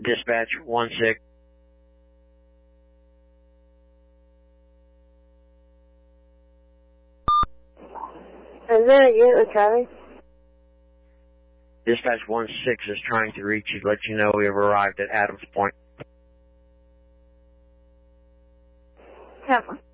Dispatch 1-6. Is that a unit with traffic? Dispatch 1-6 is trying to reach you to let you know we have arrived at Adams Point. Come on.